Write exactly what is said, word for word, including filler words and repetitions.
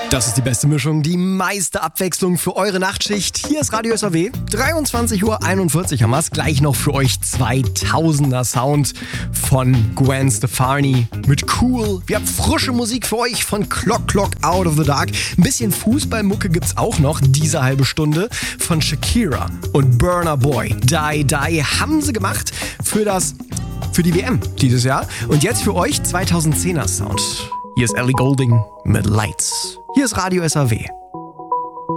Das ist die beste Mischung, die meiste Abwechslung für eure Nachtschicht. Hier ist Radio S A W, dreiundzwanzig Uhr einundvierzig haben wir es. Gleich noch für euch zweitausender Sound von Gwen Stefani mit Cool. Wir haben frische Musik für euch von Clock Clock Out of the Dark. Ein bisschen Fußballmucke gibt's auch noch, diese halbe Stunde, von Shakira und Burna Boy. Die Die haben sie gemacht für das, für die W M dieses Jahr. Und jetzt für euch zweitausendzehner Sound. Hier ist Ellie Goulding mit Lights. Hier ist Radio S A W.